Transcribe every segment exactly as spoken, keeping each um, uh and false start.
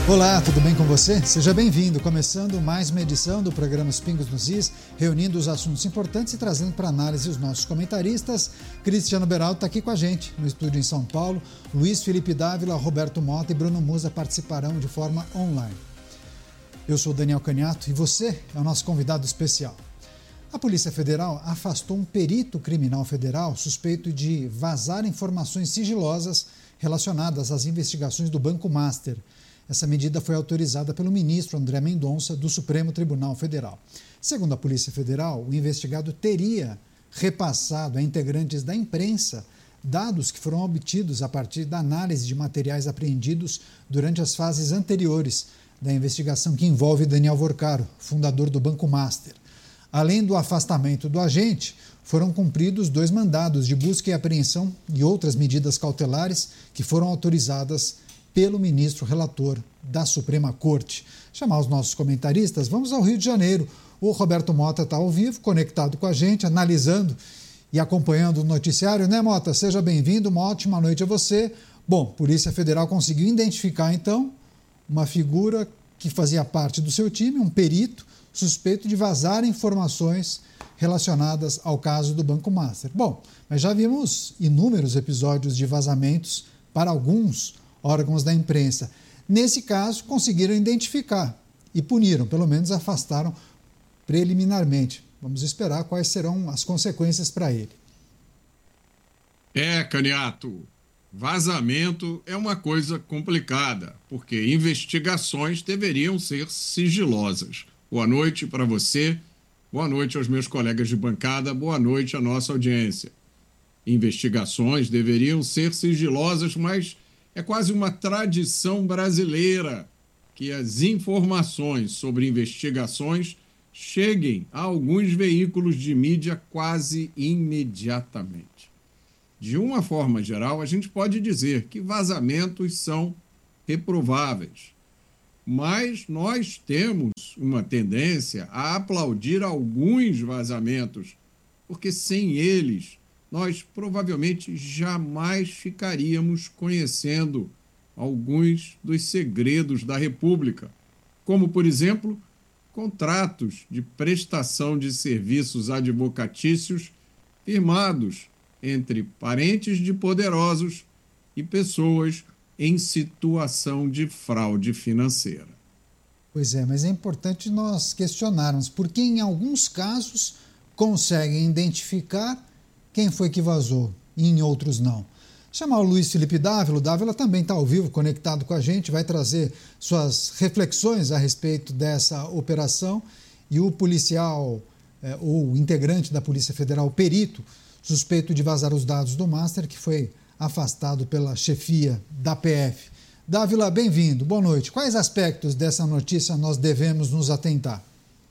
Olá, tudo bem com você? Seja bem-vindo, começando mais uma edição do programa Os Pingos nos Is, reunindo os assuntos importantes e trazendo para análise os nossos comentaristas. Cristiano Beraldo está aqui com a gente, no estúdio em São Paulo. Luiz Felipe Dávila, Roberto Mota e Bruno Musa participarão de forma online. Eu sou Daniel Caniato e você é o nosso convidado especial. A Polícia Federal afastou um perito criminal federal suspeito de vazar informações sigilosas relacionadas às investigações do Banco Master. Essa medida foi autorizada pelo ministro André Mendonça, do Supremo Tribunal Federal. Segundo a Polícia Federal, o investigado teria repassado a integrantes da imprensa dados que foram obtidos a partir da análise de materiais apreendidos durante as fases anteriores da investigação que envolve Daniel Vorcaro, fundador do Banco Master. Além do afastamento do agente, foram cumpridos dois mandados de busca e apreensão e outras medidas cautelares que foram autorizadas pelo ministro relator da Suprema Corte. Chamar os nossos comentaristas, vamos ao Rio de Janeiro. O Roberto Mota está ao vivo, conectado com a gente, analisando e acompanhando o noticiário, né, Mota? Seja bem-vindo, uma ótima noite a você. Bom, a Polícia Federal conseguiu identificar, então, uma figura que fazia parte do seu time, um perito, suspeito de vazar informações relacionadas ao caso do Banco Master. Bom, mas já vimos inúmeros episódios de vazamentos para alguns órgãos da imprensa. Nesse caso, conseguiram identificar e puniram, pelo menos afastaram preliminarmente. Vamos esperar quais serão as consequências para ele. É, Caniato, vazamento é uma coisa complicada, porque investigações deveriam ser sigilosas. Boa noite para você, boa noite aos meus colegas de bancada, boa noite à nossa audiência. Investigações deveriam ser sigilosas, mas é quase uma tradição brasileira que as informações sobre investigações cheguem a alguns veículos de mídia quase imediatamente. De uma forma geral, a gente pode dizer que vazamentos são reprováveis, mas nós temos uma tendência a aplaudir alguns vazamentos, porque sem eles nós provavelmente jamais ficaríamos conhecendo alguns dos segredos da República, como, por exemplo, contratos de prestação de serviços advocatícios firmados entre parentes de poderosos e pessoas em situação de fraude financeira. Pois é, mas é importante nós questionarmos, porque em alguns casos conseguem identificar quem foi que vazou e em outros não. Chamar o Luiz Felipe Dávila, o Dávila também está ao vivo, conectado com a gente, vai trazer suas reflexões a respeito dessa operação. E o policial, é, ou integrante da Polícia Federal, o perito, suspeito de vazar os dados do Master, que foi afastado pela chefia da P F. Dávila, bem-vindo, boa noite. Quais aspectos dessa notícia nós devemos nos atentar?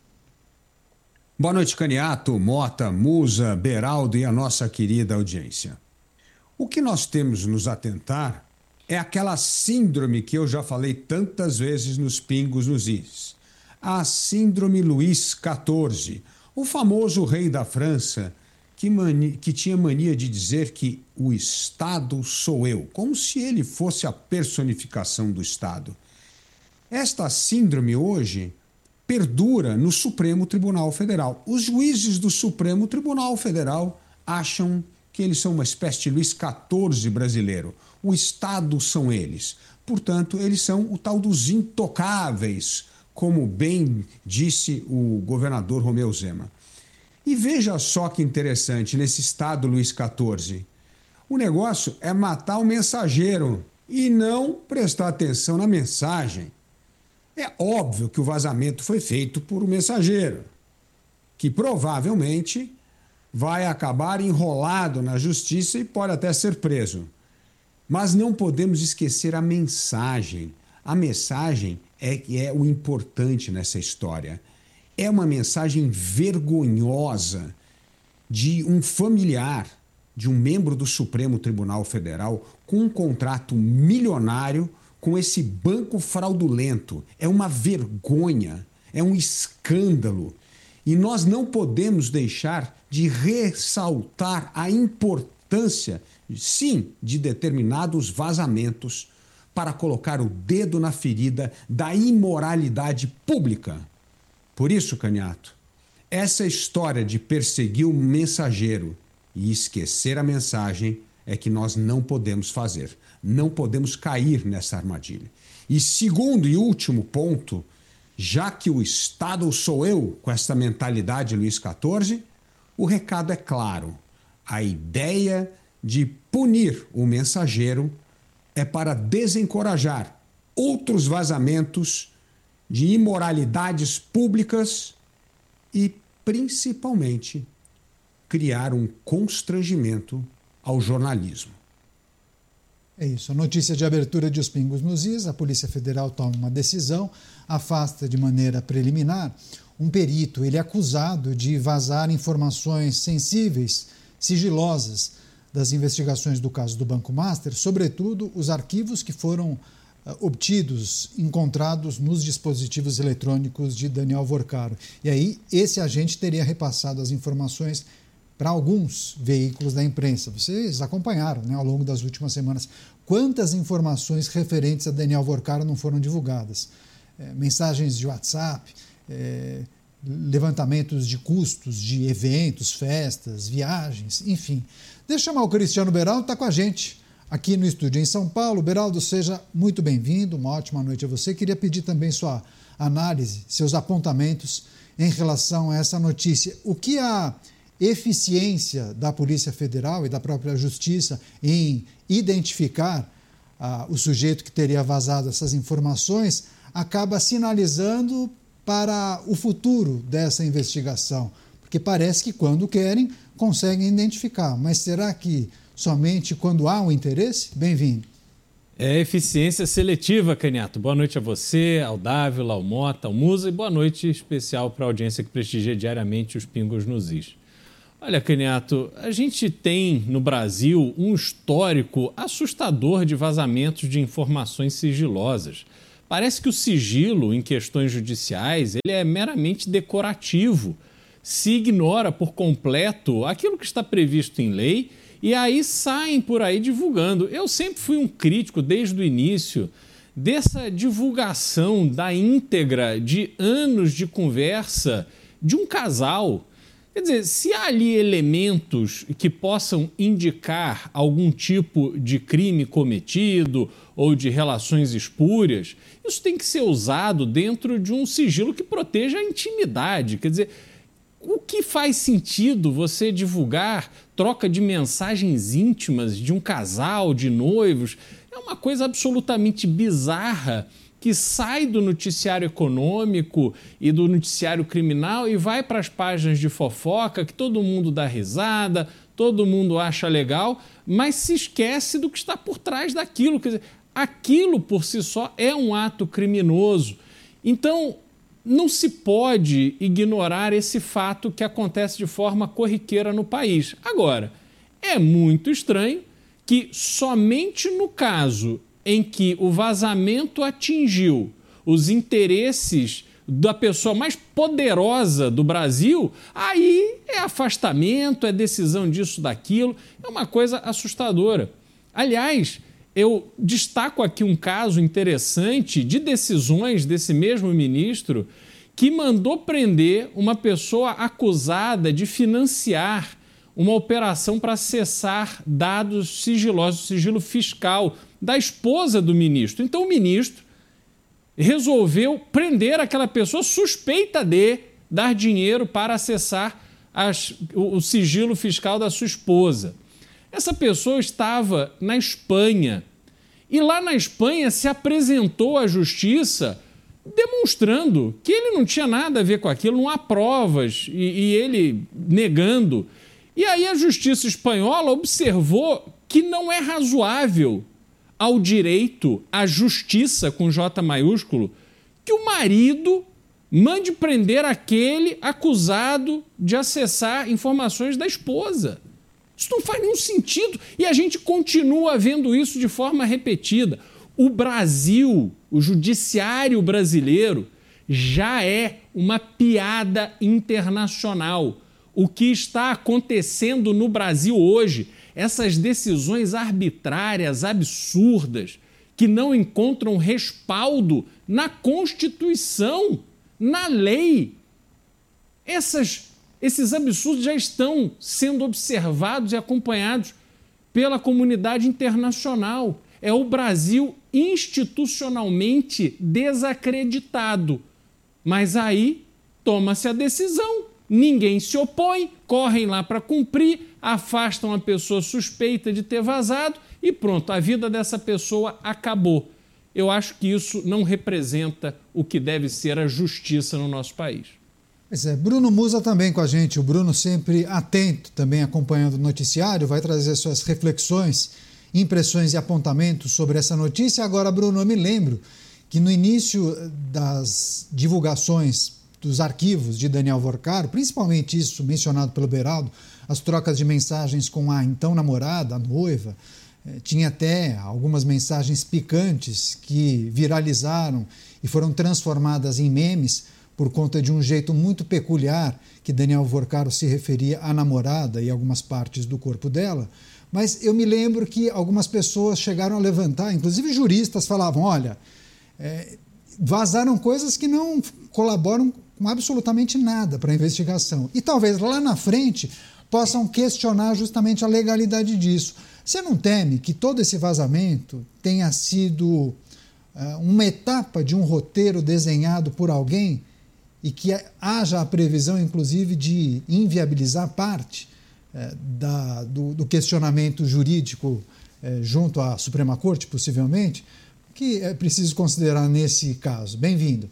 Boa noite, Caniato, Mota, Musa, Beraldo e a nossa querida audiência. O que nós temos nos atentar é aquela síndrome que eu já falei tantas vezes nos Pingos nos Is. A síndrome Luís quatorze, o famoso rei da França que, mani- que tinha mania de dizer que o Estado sou eu, como se ele fosse a personificação do Estado. Esta síndrome hoje perdura no Supremo Tribunal Federal. Os juízes do Supremo Tribunal Federal acham que eles são uma espécie de Luís quatorze brasileiro. O Estado são eles. Portanto, eles são o tal dos intocáveis, como bem disse o governador Romeu Zema. E veja só que interessante, nesse Estado Luís quatorze, o negócio é matar o mensageiro e não prestar atenção na mensagem. É óbvio que o vazamento foi feito por um mensageiro, que provavelmente vai acabar enrolado na justiça e pode até ser preso. Mas não podemos esquecer a mensagem. A mensagem é que é o importante nessa história. É uma mensagem vergonhosa de um familiar, de um membro do Supremo Tribunal Federal, com um contrato milionário com esse banco fraudulento. É uma vergonha, é um escândalo. E nós não podemos deixar de ressaltar a importância, sim, de determinados vazamentos para colocar o dedo na ferida da imoralidade pública. Por isso, Caniato, essa história de perseguir o mensageiro e esquecer a mensagem é que nós não podemos fazer. Não podemos cair nessa armadilha. E segundo e último ponto, já que o Estado sou eu com essa mentalidade Luís quatorze, o recado é claro. A ideia de punir o mensageiro é para desencorajar outros vazamentos de imoralidades públicas e, principalmente, criar um constrangimento ao jornalismo. É isso. A notícia de abertura de Os Pingos nos Is, a Polícia Federal toma uma decisão, afasta de maneira preliminar um perito. Ele é acusado de vazar informações sensíveis, sigilosas, das investigações do caso do Banco Master, sobretudo os arquivos que foram uh, obtidos, encontrados nos dispositivos eletrônicos de Daniel Vorcaro. E aí, esse agente teria repassado as informações para alguns veículos da imprensa. Vocês acompanharam, né, ao longo das últimas semanas quantas informações referentes a Daniel Vorcaro não foram divulgadas. É, mensagens de WhatsApp, é, levantamentos de custos de eventos, festas, viagens, enfim. Deixa eu chamar o Cristiano Beraldo, está com a gente aqui no estúdio em São Paulo. Beraldo, seja muito bem-vindo, uma ótima noite a você. Queria pedir também sua análise, seus apontamentos em relação a essa notícia. O que a eficiência da Polícia Federal e da própria Justiça em identificar ah, o sujeito que teria vazado essas informações acaba sinalizando para o futuro dessa investigação? Porque parece que quando querem, conseguem identificar. Mas será que somente quando há um interesse? Bem-vindo. É eficiência seletiva, Caniato. Boa noite a você, ao Dávila, ao Mota, ao Musa, e boa noite especial para a audiência que prestigia diariamente os Pingos nos Is. Olha, Caniato, a gente tem no Brasil um histórico assustador de vazamentos de informações sigilosas. Parece que o sigilo em questões judiciais ele é meramente decorativo. Se ignora por completo aquilo que está previsto em lei e aí saem por aí divulgando. Eu sempre fui um crítico desde o início dessa divulgação da íntegra de anos de conversa de um casal. Quer dizer, se há ali elementos que possam indicar algum tipo de crime cometido ou de relações espúrias, isso tem que ser usado dentro de um sigilo que proteja a intimidade. Quer dizer, o que faz sentido você divulgar troca de mensagens íntimas de um casal, de noivos? É uma coisa absolutamente bizarra que sai do noticiário econômico e do noticiário criminal e vai para as páginas de fofoca, que todo mundo dá risada, todo mundo acha legal, mas se esquece do que está por trás daquilo. Quer dizer, aquilo por si só é um ato criminoso. Então, não se pode ignorar esse fato que acontece de forma corriqueira no país. Agora, é muito estranho que somente no caso em que o vazamento atingiu os interesses da pessoa mais poderosa do Brasil, aí é afastamento, é decisão disso, daquilo, é uma coisa assustadora. Aliás, eu destaco aqui um caso interessante de decisões desse mesmo ministro que mandou prender uma pessoa acusada de financiar uma operação para acessar dados sigilosos, sigilo fiscal da esposa do ministro. Então o ministro resolveu prender aquela pessoa suspeita de dar dinheiro para acessar as, o, o sigilo fiscal da sua esposa. Essa pessoa estava na Espanha e lá na Espanha se apresentou à justiça demonstrando que ele não tinha nada a ver com aquilo, não há provas, e, e ele negando. E aí a justiça espanhola observou que não é razoável ao direito, à justiça com J maiúsculo, que o marido mande prender aquele acusado de acessar informações da esposa. Isso não faz nenhum sentido e a gente continua vendo isso de forma repetida. O Brasil, o judiciário brasileiro, já é uma piada internacional. O que está acontecendo no Brasil hoje, essas decisões arbitrárias, absurdas, que não encontram respaldo na Constituição, na lei. Essas, esses absurdos já estão sendo observados e acompanhados pela comunidade internacional. É o Brasil institucionalmente desacreditado. Mas aí toma-se a decisão. Ninguém se opõe, correm lá para cumprir, afastam a pessoa suspeita de ter vazado e pronto, a vida dessa pessoa acabou. Eu acho que isso não representa o que deve ser a justiça no nosso país. Pois é, Bruno Musa também com a gente. O Bruno sempre atento, também acompanhando o noticiário, vai trazer suas reflexões, impressões e apontamentos sobre essa notícia. Agora, Bruno, eu me lembro que no início das divulgações dos arquivos de Daniel Vorcaro, principalmente isso mencionado pelo Beraldo, as trocas de mensagens com a então namorada, a noiva, eh, tinha até algumas mensagens picantes que viralizaram e foram transformadas em memes por conta de um jeito muito peculiar que Daniel Vorcaro se referia à namorada e algumas partes do corpo dela. Mas eu me lembro que algumas pessoas chegaram a levantar, inclusive juristas falavam, olha, é, vazaram coisas que não colaboram com absolutamente nada para a investigação. E talvez lá na frente possam questionar justamente a legalidade disso. Você não teme que todo esse vazamento tenha sido uh, uma etapa de um roteiro desenhado por alguém e que haja a previsão, inclusive, de inviabilizar parte uh, da, do, do questionamento jurídico uh, junto à Suprema Corte, possivelmente? O que é preciso considerar nesse caso? Bem-vindo.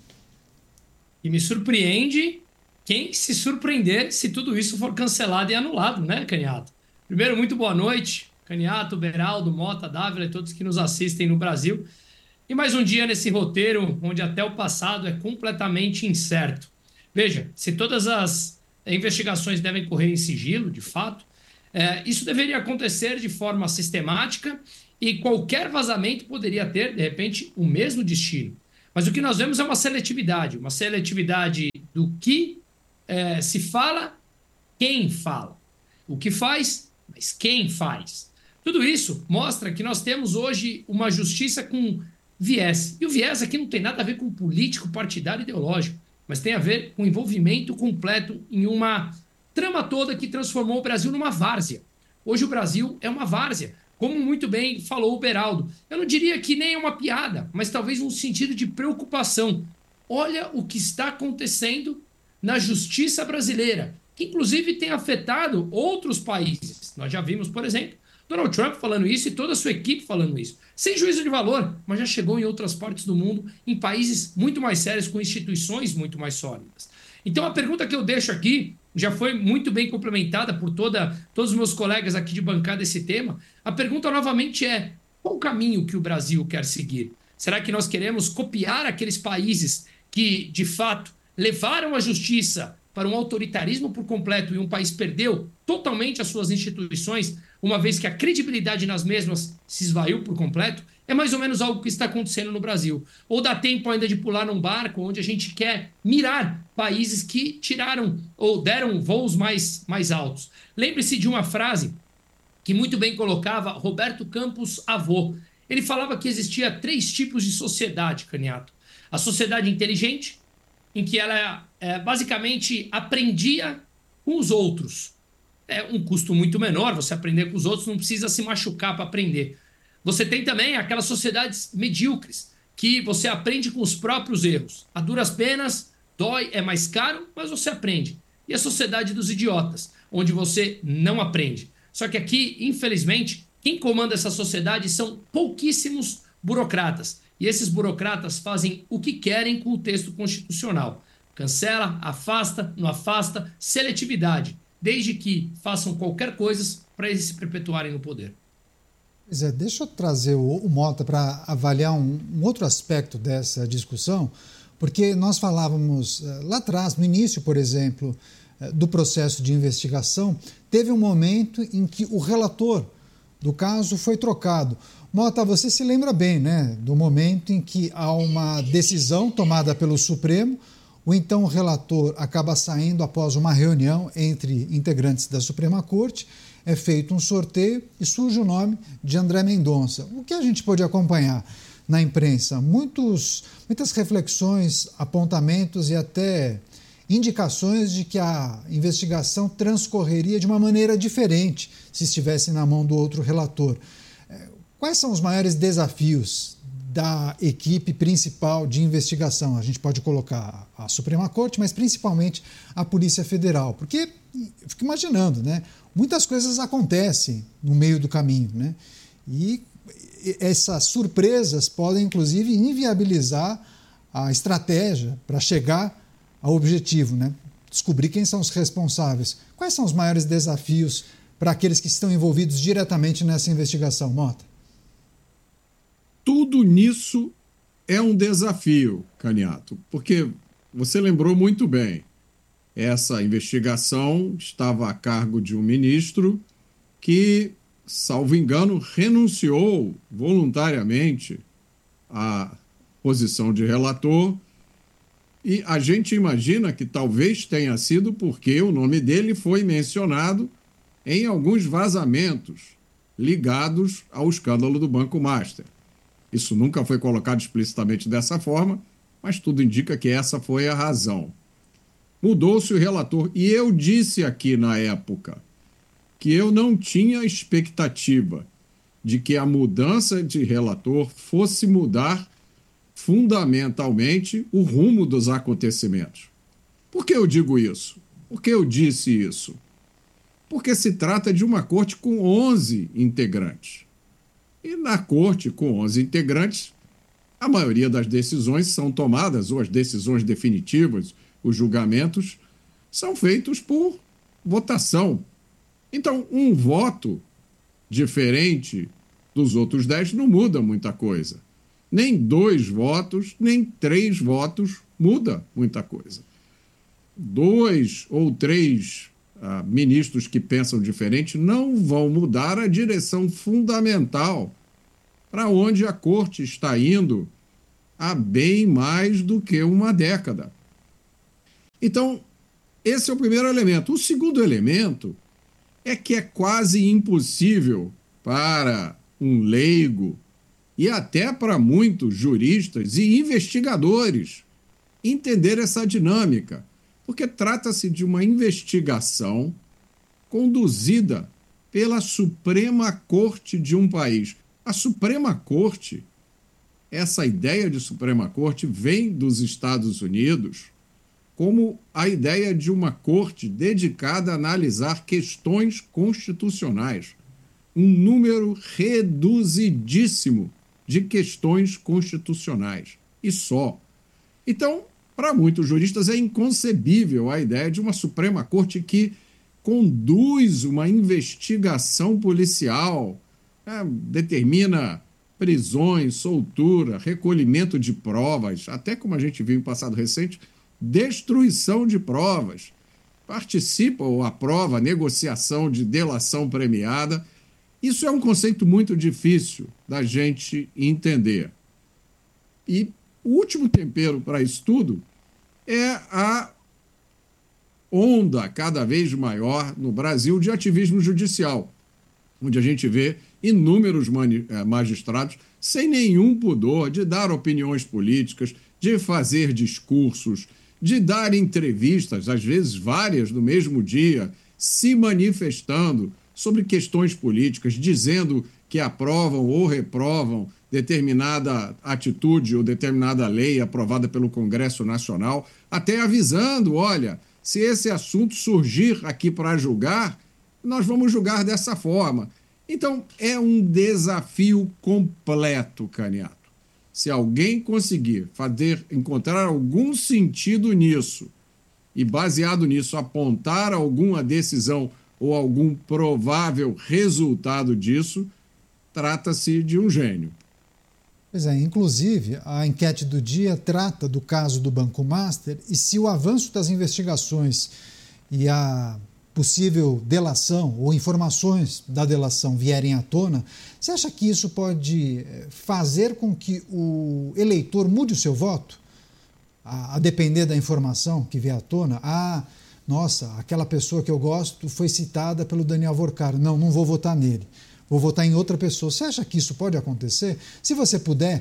E me surpreende quem se surpreender se tudo isso for cancelado e anulado, né, Caniato? Primeiro, muito boa noite, Caniato, Beraldo, Mota, Dávila e todos que nos assistem no Brasil. E mais um dia nesse roteiro onde até o passado é completamente incerto. Veja, se todas as investigações devem correr em sigilo, de fato, é, isso deveria acontecer de forma sistemática e qualquer vazamento poderia ter, de repente, o mesmo destino. Mas o que nós vemos é uma seletividade, uma seletividade do que é, se fala, quem fala. O que faz, mas quem faz. Tudo isso mostra que nós temos hoje uma justiça com viés. E o viés aqui não tem nada a ver com político, partidário, ideológico, mas tem a ver com envolvimento completo em uma trama toda que transformou o Brasil numa várzea. Hoje o Brasil é uma várzea. Como muito bem falou o Beraldo, eu não diria que nem é uma piada, mas talvez um sentido de preocupação. Olha o que está acontecendo na justiça brasileira, que inclusive tem afetado outros países. Nós já vimos, por exemplo, Donald Trump falando isso e toda a sua equipe falando isso. Sem juízo de valor, mas já chegou em outras partes do mundo, em países muito mais sérios, com instituições muito mais sólidas. Então a pergunta que eu deixo aqui já foi muito bem complementada por toda, todos os meus colegas aqui de bancada esse tema. A pergunta novamente é, qual o caminho que o Brasil quer seguir? Será que nós queremos copiar aqueles países que, de fato, levaram a justiça para um autoritarismo por completo e um país perdeu totalmente as suas instituições, uma vez que a credibilidade nas mesmas se esvaiu por completo? É mais ou menos algo que está acontecendo no Brasil. Ou dá tempo ainda de pular num barco onde a gente quer mirar países que tiraram ou deram voos mais, mais altos. Lembre-se de uma frase que muito bem colocava Roberto Campos Avô. Ele falava que existia três tipos de sociedade, Caniato. A sociedade inteligente, em que ela é, basicamente aprendia com os outros. É um custo muito menor você aprender com os outros, não precisa se machucar para aprender. Você tem também aquelas sociedades medíocres, que você aprende com os próprios erros. A duras penas, dói, é mais caro, mas você aprende. E a sociedade dos idiotas, onde você não aprende. Só que aqui, infelizmente, quem comanda essa sociedade são pouquíssimos burocratas. E esses burocratas fazem o que querem com o texto constitucional. Cancela, afasta, não afasta, seletividade. Desde que façam qualquer coisa para eles se perpetuarem no poder. Pois é, deixa eu trazer o, o Mota para avaliar um, um outro aspecto dessa discussão, porque nós falávamos uh, lá atrás, no início, por exemplo, uh, do processo de investigação, teve um momento em que o relator do caso foi trocado. Mota, você se lembra bem, né, do momento em que há uma decisão tomada pelo Supremo, o então relator acaba saindo após uma reunião entre integrantes da Suprema Corte, é feito um sorteio e surge o nome de André Mendonça. O que a gente pôde acompanhar? na imprensa, muitos, muitas reflexões, apontamentos e até indicações de que a investigação transcorreria de uma maneira diferente se estivesse na mão do outro relator. Quais são os maiores desafios da equipe principal de investigação? A gente pode colocar a Suprema Corte, mas principalmente a Polícia Federal, porque eu fico imaginando, né? Muitas coisas acontecem no meio do caminho, né? E essas surpresas podem, inclusive, inviabilizar a estratégia para chegar ao objetivo, né? Descobrir quem são os responsáveis. Quais são os maiores desafios para aqueles que estão envolvidos diretamente nessa investigação, Mota? Tudo nisso é um desafio, Caniato, porque você lembrou muito bem, essa investigação estava a cargo de um ministro que, salvo engano, renunciou voluntariamente à posição de relator, e a gente imagina que talvez tenha sido porque o nome dele foi mencionado em alguns vazamentos ligados ao escândalo do Banco Master. Isso nunca foi colocado explicitamente dessa forma, mas tudo indica que essa foi a razão. Mudou-se o relator, e eu disse aqui na época que eu não tinha expectativa de que a mudança de relator fosse mudar fundamentalmente o rumo dos acontecimentos. Por que eu digo isso? Por que eu disse isso? Porque se trata de uma corte com onze integrantes. E na corte com onze integrantes, a maioria das decisões são tomadas, ou as decisões definitivas, os julgamentos, são feitos por votação. Então, um voto diferente dos outros dez não muda muita coisa. Nem dois votos, nem três votos muda muita coisa. Dois ou três ah, ministros que pensam diferente não vão mudar a direção fundamental para onde a corte está indo há bem mais do que uma década. Então, esse é o primeiro elemento. O segundo elemento é que é quase impossível para um leigo e até para muitos juristas e investigadores entender essa dinâmica, porque trata-se de uma investigação conduzida pela Suprema Corte de um país. A Suprema Corte, essa ideia de Suprema Corte vem dos Estados Unidos como a ideia de uma corte dedicada a analisar questões constitucionais. Um número reduzidíssimo de questões constitucionais. E só. Então, para muitos juristas é inconcebível a ideia de uma Suprema Corte que conduz uma investigação policial, né, determina prisões, soltura, recolhimento de provas, até como a gente viu em passado recente, destruição de provas, participa ou aprova a negociação de delação premiada. Isso é um conceito muito difícil da gente entender. E o último tempero para isso tudo é a onda cada vez maior no Brasil de ativismo judicial, onde a gente vê inúmeros magistrados sem nenhum pudor de dar opiniões políticas, de fazer discursos, de dar entrevistas, às vezes várias no mesmo dia, se manifestando sobre questões políticas, dizendo que aprovam ou reprovam determinada atitude ou determinada lei aprovada pelo Congresso Nacional, até avisando, olha, se esse assunto surgir aqui para julgar, nós vamos julgar dessa forma. Então, é um desafio completo, Caniato. Se alguém conseguir fazer, encontrar algum sentido nisso e, baseado nisso, apontar alguma decisão ou algum provável resultado disso, trata-se de um gênio. Pois é, inclusive, a enquete do dia trata do caso do Banco Master e se o avanço das investigações e a possível delação ou informações da delação vierem à tona, você acha que isso pode fazer com que o eleitor mude o seu voto? A, a depender da informação que vier à tona? Ah, nossa, aquela pessoa que eu gosto foi citada pelo Daniel Vorcaro. Não, não vou votar nele. Vou votar em outra pessoa. Você acha que isso pode acontecer? Se você puder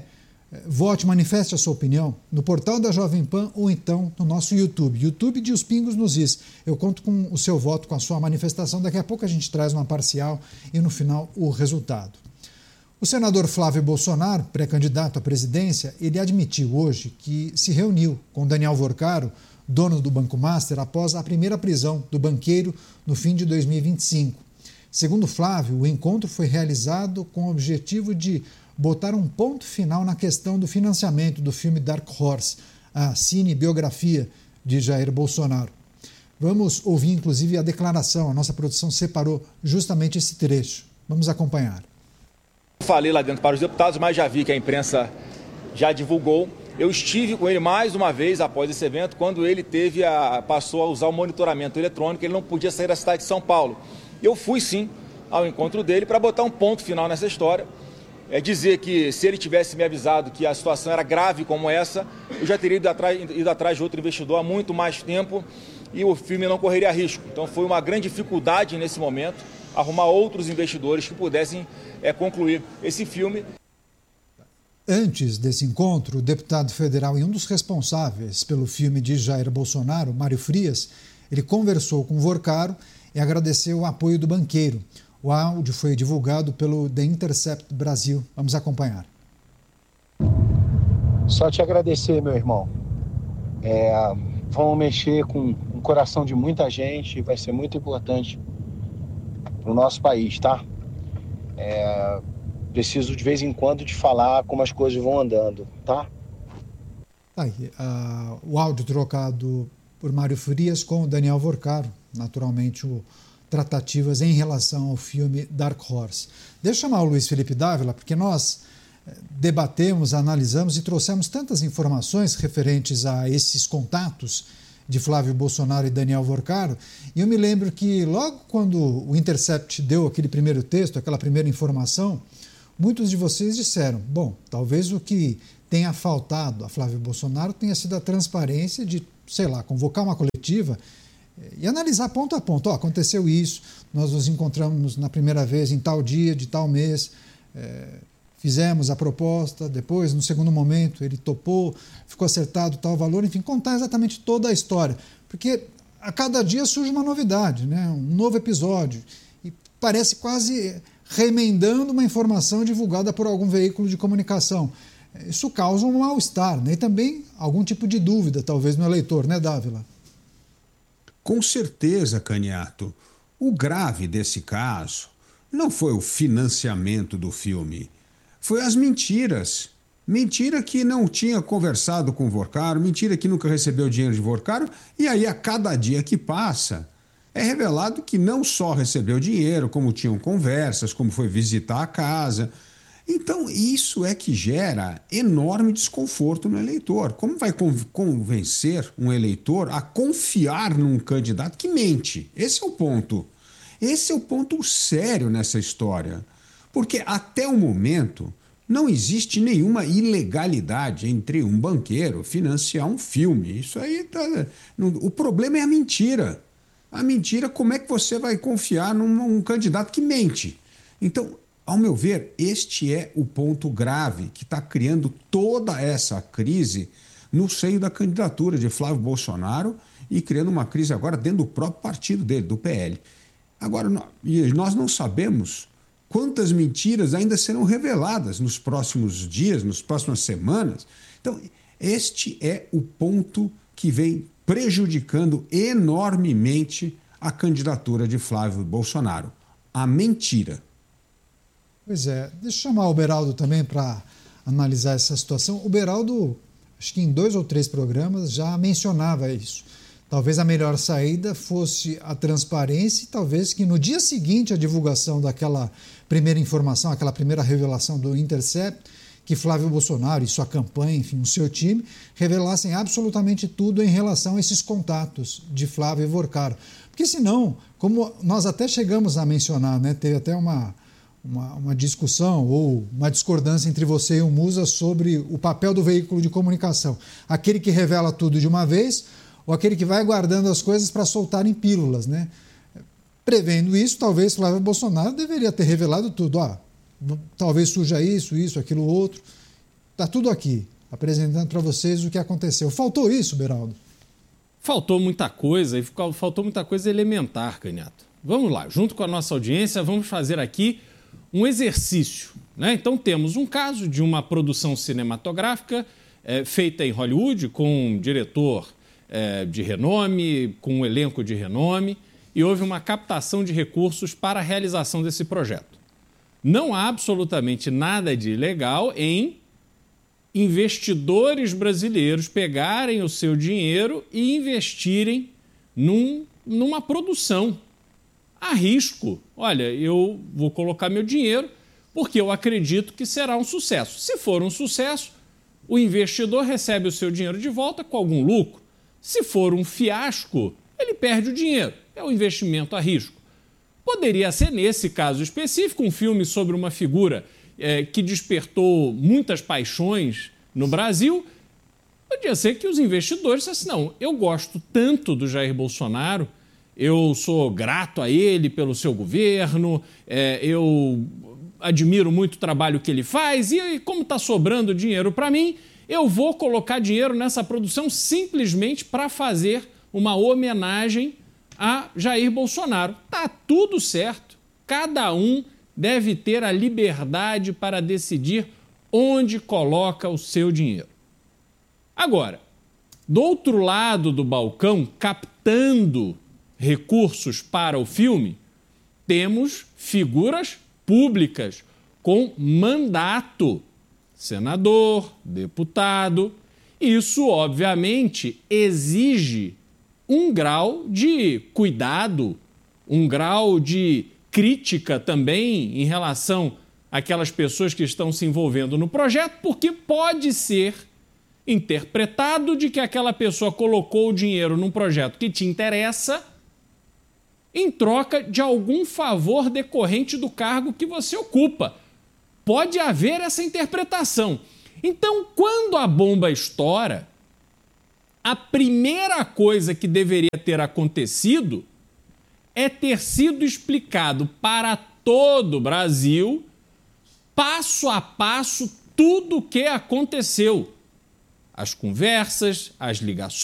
Vote, manifeste a sua opinião no portal da Jovem Pan ou então no nosso YouTube, YouTube de Os Pingos nos Is. Eu conto com o seu voto, com a sua manifestação. Daqui a pouco a gente traz uma parcial e no final o resultado. O senador Flávio Bolsonaro, pré-candidato à presidência, ele admitiu hoje que se reuniu com Daniel Vorcaro, dono do Banco Master, após a primeira prisão do banqueiro no fim de dois mil e vinte e cinco. Segundo Flávio, o encontro foi realizado com o objetivo de botar um ponto final na questão do financiamento do filme Dark Horse, a cinebiografia de Jair Bolsonaro. Vamos ouvir, inclusive, a declaração. A nossa produção separou justamente esse trecho. Vamos acompanhar. Falei lá dentro para os deputados, mas já vi que a imprensa já divulgou. Eu estive com ele mais uma vez após esse evento, quando ele teve a, passou a usar o monitoramento eletrônico, ele não podia sair da cidade de São Paulo. Eu fui, sim, ao encontro dele para botar um ponto final nessa história. É dizer que se ele tivesse me avisado que a situação era grave como essa, eu já teria ido atrás, ido atrás de outro investidor há muito mais tempo e o filme não correria risco. Então foi uma grande dificuldade nesse momento arrumar outros investidores que pudessem é, concluir esse filme. Antes desse encontro, o deputado federal e um dos responsáveis pelo filme de Jair Bolsonaro, Mário Frias, ele conversou com o Vorcaro e agradeceu o apoio do banqueiro. O áudio foi divulgado pelo The Intercept Brasil. Vamos acompanhar. Só te agradecer, meu irmão. É, vamos mexer com o coração de muita gente e vai ser muito importante para o nosso país, tá? É, preciso de vez em quando de falar como as coisas vão andando, tá? Aí, uh, o áudio trocado por Mário Frias com o Daniel Vorcaro, naturalmente o tratativas em relação ao filme Dark Horse. Deixa eu chamar o Luiz Felipe Dávila, porque nós debatemos, analisamos e trouxemos tantas informações referentes a esses contatos de Flávio Bolsonaro e Daniel Vorcaro, e eu me lembro que logo quando o Intercept deu aquele primeiro texto, aquela primeira informação, muitos de vocês disseram, bom, talvez o que tenha faltado a Flávio Bolsonaro tenha sido a transparência de, sei lá, convocar uma coletiva e analisar ponto a ponto. Oh, aconteceu isso, nós nos encontramos na primeira vez em tal dia, de tal mês, é, fizemos a proposta, depois, no segundo momento, ele topou, ficou acertado tal valor, enfim, contar exatamente toda a história. Porque a cada dia surge uma novidade, né? Um novo episódio, e parece quase remendando uma informação divulgada por algum veículo de comunicação. Isso causa um mal-estar, né? E também algum tipo de dúvida, talvez, no eleitor, né, Dávila? Com certeza, Caniato. O grave desse caso não foi o financiamento do filme, foi as mentiras. Mentira que não tinha conversado com o Vorcaro, mentira que nunca recebeu dinheiro de Vorcaro, e aí a cada dia que passa é revelado que não só recebeu dinheiro, como tinham conversas, como foi visitar a casa. Então, isso é que gera enorme desconforto no eleitor. Como vai convencer um eleitor a confiar num candidato que mente? Esse é o ponto. Esse é o ponto sério nessa história. Porque até o momento não existe nenhuma ilegalidade entre um banqueiro financiar um filme. Isso aí tá... O problema é a mentira. A mentira, como é que você vai confiar num um candidato que mente? Então, ao meu ver, este é o ponto grave que está criando toda essa crise no seio da candidatura de Flávio Bolsonaro e criando uma crise agora dentro do próprio partido dele, do P L. Agora, nós não sabemos quantas mentiras ainda serão reveladas nos próximos dias, nas próximas semanas. Então, este é o ponto que vem prejudicando enormemente a candidatura de Flávio Bolsonaro. A mentira. Pois é, deixa eu chamar o Beraldo também para analisar essa situação. O Beraldo, acho que em dois ou três programas, já mencionava isso. Talvez a melhor saída fosse a transparência e talvez que no dia seguinte à divulgação daquela primeira informação, aquela primeira revelação do Intercept, que Flávio Bolsonaro e sua campanha, enfim, o seu time, revelassem absolutamente tudo em relação a esses contatos de Flávio e Vorcaro. Porque senão, como nós até chegamos a mencionar, né, teve até uma... Uma, uma discussão ou uma discordância entre você e o Musa sobre o papel do veículo de comunicação. Aquele que revela tudo de uma vez ou aquele que vai guardando as coisas para soltar em pílulas, né? Prevendo isso, talvez Flávio Bolsonaro deveria ter revelado tudo. Ah, talvez surja isso, isso, aquilo, outro. Está tudo aqui, apresentando para vocês o que aconteceu. Faltou isso, Beraldo? Faltou muita coisa, e faltou muita coisa elementar, Canhato. Vamos lá, junto com a nossa audiência, vamos fazer aqui um exercício, né? Então temos um caso de uma produção cinematográfica é, feita em Hollywood, com um diretor é, de renome, com um elenco de renome, e houve uma captação de recursos para a realização desse projeto. Não há absolutamente nada de ilegal em investidores brasileiros pegarem o seu dinheiro e investirem num, numa produção a risco. Olha, eu vou colocar meu dinheiro porque eu acredito que será um sucesso. Se for um sucesso, o investidor recebe o seu dinheiro de volta com algum lucro. Se for um fiasco, ele perde o dinheiro. É um investimento a risco. Poderia ser, nesse caso específico, um filme sobre uma figura é, que despertou muitas paixões no Brasil. Podia ser que os investidores dissessem, não, eu gosto tanto do Jair Bolsonaro, eu sou grato a ele pelo seu governo, é, eu admiro muito o trabalho que ele faz e como está sobrando dinheiro para mim, eu vou colocar dinheiro nessa produção simplesmente para fazer uma homenagem a Jair Bolsonaro. Tá tudo certo. Cada um deve ter a liberdade para decidir onde coloca o seu dinheiro. Agora, do outro lado do balcão, captando recursos para o filme, temos figuras públicas com mandato, senador, deputado. Isso, obviamente, exige um grau de cuidado, um grau de crítica também em relação àquelas pessoas que estão se envolvendo no projeto, porque pode ser interpretado de que aquela pessoa colocou o dinheiro num projeto que te interessa em troca de algum favor decorrente do cargo que você ocupa. Pode haver essa interpretação. Então, quando a bomba estoura, a primeira coisa que deveria ter acontecido é ter sido explicado para todo o Brasil, passo a passo, tudo o que aconteceu. As conversas, as ligações,